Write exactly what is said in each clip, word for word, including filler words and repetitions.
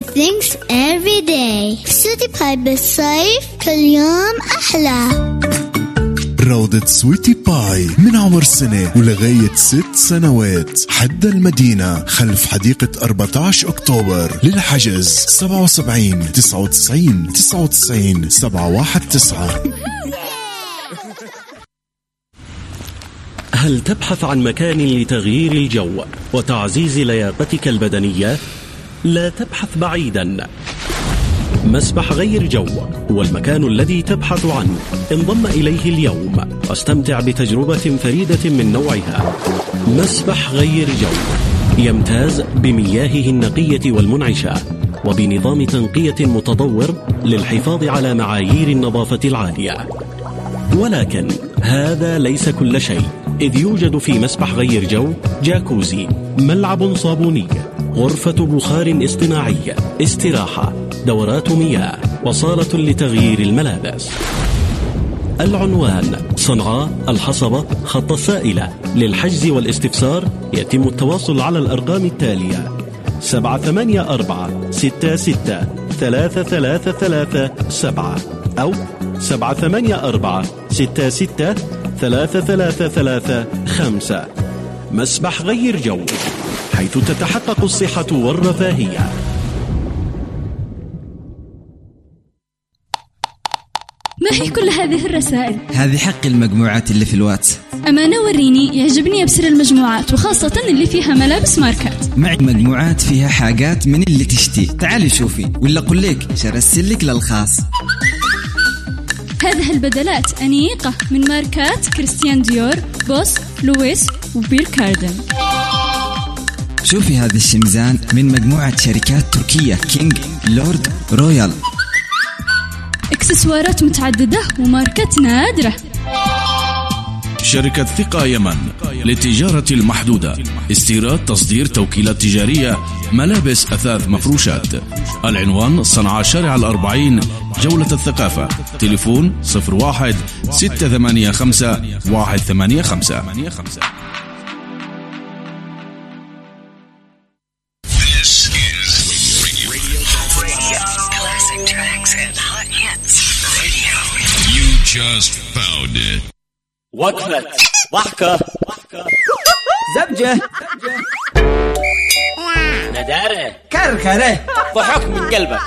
things every day. سويتي باي بالصيف كل يوم أحلى. روضة سويتي باي من عمر سنة ولغاية ست سنوات، حد المدينة خلف حديقة أربعة عشر أكتوبر. للحجز سبعة وسبعين تسعة وتسعين تسعة وتسعين سبعة واحد تسعة. هل تبحث عن مكان لتغيير الجو وتعزيز لياقتك البدنية؟ لا تبحث بعيدا. مسبح غير جو هو المكان الذي تبحث عنه. انضم إليه اليوم واستمتع بتجربة فريدة من نوعها. مسبح غير جو يمتاز بمياهه النقية والمنعشة وبنظام تنقية متطور للحفاظ على معايير النظافة العالية. ولكن هذا ليس كل شيء، إذ يوجد في مسبح غير جو جاكوزي، ملعب صابوني، غرفة بخار اصطناعي، استراحة، دورات مياه، وصالة لتغيير الملابس. العنوان: صنعاء الحصبة، خط السائلة. للحجز والاستفسار يتم التواصل على الأرقام التالية: سبعة ثمانية أربعة ستة ستة ثلاثة ثلاثة ثلاثة سبعة أو سبعة ثمانية أربعة ستة ستة ثلاثة ثلاثة ثلاثة خمسة. مسبح غير جو، حيث تتحقق الصحة والرفاهية. ما هي كل هذه الرسائل؟ هذه حق المجموعات اللي في الواتس. أمانة وريني، يعجبني أبصر المجموعات وخاصة اللي فيها ملابس ماركات. معي مجموعات فيها حاجات من اللي تشتي، تعالي شوفي ولا أقول لك شرسلك للخاص. هذه البدلات أنيقة من ماركات كريستيان ديور، بوس، لويس وبير كاردن. شوفي هذا الشمزان من مجموعة شركات تركية، كينج، لورد، رويال. اكسسوارات متعددة وماركات نادرة. شركة ثقة يمن للتجارة المحدودة، استيراد، تصدير، توكيلات تجارية، ملابس، أثاث، مفروشات. العنوان: صنعاء شارع الأربعين، جولة الثقافة. تليفون صفر واحد ستة ثمانية خمسة واحد ثمانية خمسة. Just found it. وقفة ضحكة زبجة ندارة كركرة ضحك من قلبك.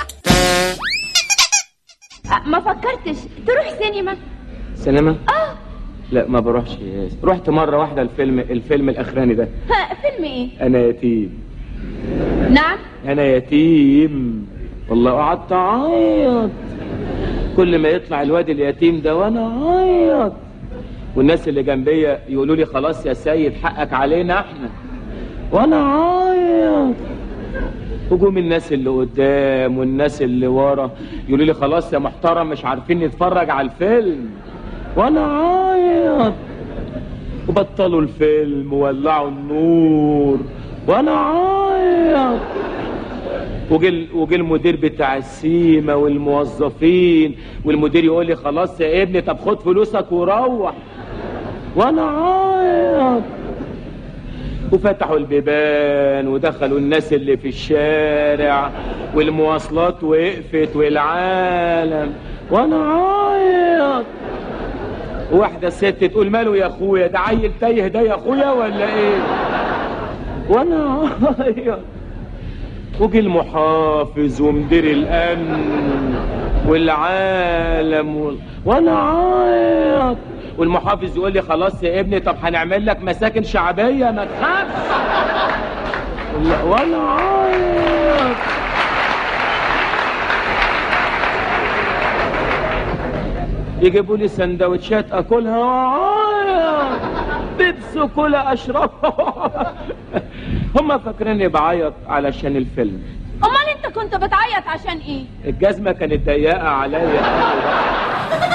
ما فكرتش تروح سينما؟ سينما؟ اه لا ما بروحش. رحت مرة واحدة الفيلم الفيلم الأخراني ده. ها فيلم ايه؟ أنا يتيم. نعم أنا يتيم والله. قعدت أعيط كل ما يطلع الواد اليتيم ده وانا عيط، والناس اللي جنبية يقولوا لي خلاص يا سيد حقك علينا احنا، وانا عيط. وجوم الناس اللي قدام والناس اللي ورا يقولوا لي خلاص يا محترم مش عارفين نتفرج على الفيلم، وانا عيط. وبطلوا الفيلم وولعوا النور وانا عيط. وجل وجل المدير بتاع السيما والموظفين، والمدير يقول لي خلاص يا ابني طب خد فلوسك وروح، وانا عيط. وفتحوا البيبان ودخلوا الناس اللي في الشارع والمواصلات وقفت والعالم وانا عيط. واحدة ست تقول ماله يا اخويا ده عيل تايه ده يا اخويا ولا ايه، وانا عيط. وجي المحافظ ومدير الامن والعالم و... وانا عيط. والمحافظ يقول لي خلاص يا ابني طب هنعمل لك مساكن شعبيه ما تخافش، وانا عيط. يجيبوا لي سندوتشات اكلها وعيط، بيبسي كلها اشربها. هم فاكريني بعيط علشان الفيلم. امال انت كنت بتعيط عشان ايه؟ الجزمه كانت ضيقه عليا.